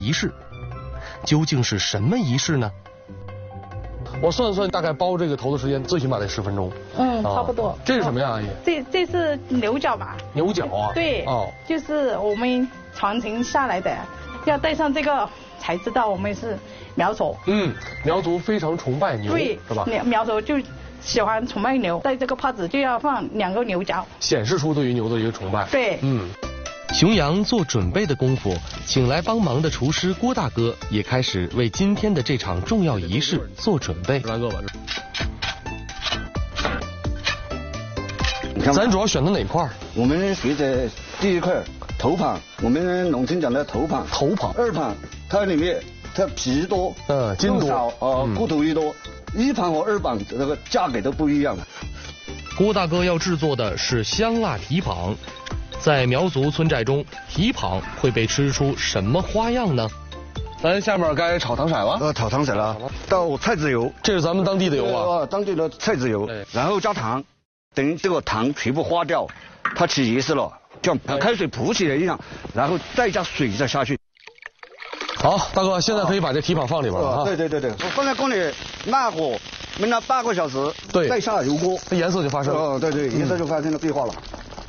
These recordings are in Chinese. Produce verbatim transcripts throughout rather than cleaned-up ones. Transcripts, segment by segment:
仪式。究竟是什么仪式呢？我算算，大概包这个头的时间，最起码得十分钟。 嗯，差不多。 啊、这是什么呀，阿姨？ 这这是牛角吧？ 牛角啊？ 对。哦，就是我们传承下来的，要戴上这个才知道我们是苗族。 嗯，苗族非常崇拜牛， 对， 是吧？ 苗苗族就喜欢崇拜牛，戴这个帕子就要放两个牛角， 显示出对于牛的一个崇拜。 对， 嗯。熊阳做准备的功夫，请来帮忙的厨师郭大哥也开始为今天的这场重要仪式做准备。大哥吧，咱主要选的哪块？ 我们学的第一块头盘，我们农村讲的头盘。 头盘。 二盘，它里面它皮多， 嗯，筋多， 少，呃，骨头也多。一盘和二盘那个价格都不一样。 郭大哥要制作的是香辣蹄膀。在苗族村寨中，蹄膀会被吃出什么花样呢？咱下面该炒糖色了。 呃，炒糖色了，倒菜籽油， 这是咱们当地的油啊， 呃、当地的菜籽油，然后加糖，等这个糖全部化掉，它起颜色了，像开水扑起来一样，然后再加水再下去。 好，大哥，现在可以把这蹄膀放里边了啊。 对对对对，我放在锅里慢火焖了八个小时， 对， 再下油锅， 它颜色就发生了。 哦，对对，颜色就发生了变化了。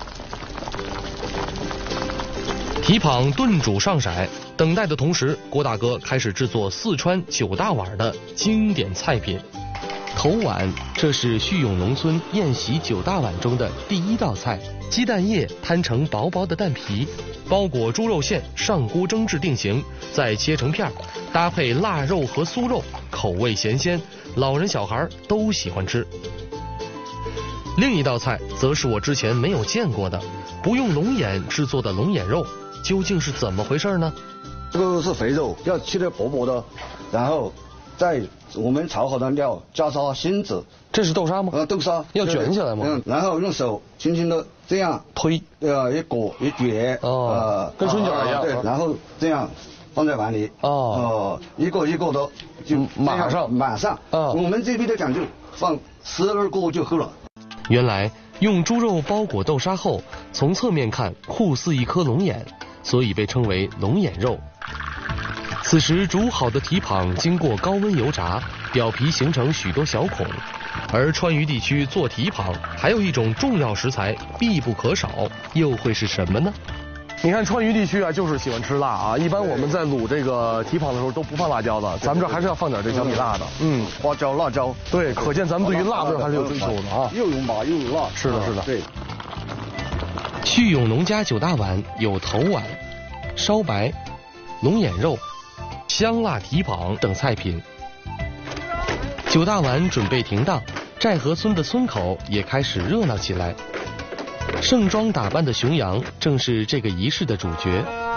蹄膀炖煮上色，等待的同时，郭大哥开始制作四川九大碗的经典菜品。头碗，这是叙永农村宴席九大碗中的第一道菜。鸡蛋液摊成薄薄的蛋皮，包裹猪肉馅，上锅蒸至定型，再切成片，搭配腊肉和酥肉，口味咸鲜，老人小孩都喜欢吃。另一道菜则是我之前没有见过的，不用龙眼制作的龙眼肉，究竟是怎么回事呢？ 这个是肥肉，要切得薄薄的，然后再我们炒好的料加上芯子。 这是豆沙吗？ 呃，豆沙要卷起来吗？ 嗯，然后用手轻轻的这样推， 呃，一裹一卷， 哦，呃，跟春卷一样。 对，然后这样放在碗里， 哦， 哦，一个一个的就马上马上。啊，我们这边的讲究放十二个就够了。 原来用猪肉包裹豆沙后，从侧面看酷似一颗龙眼，所以被称为龙眼肉。此时煮好的蹄膀经过高温油炸，表皮形成许多小孔。而川渝地区做蹄膀还有一种重要食材必不可少，又会是什么呢？你看川渝地区啊，就是喜欢吃辣啊。一般我们在卤这个蹄膀的时候都不放辣椒的，咱们这还是要放点这小米辣的。嗯， 花椒、辣椒， 对，可见咱们对于辣味还是有追求的啊。 又有麻又有辣。 是的，是的。 对。 叙永农家九大碗有头碗、烧白、龙眼肉、香辣蹄膀等菜品。九大碗准备停当，寨河村的村口也开始热闹起来。盛装打扮的熊羊正是这个仪式的主角。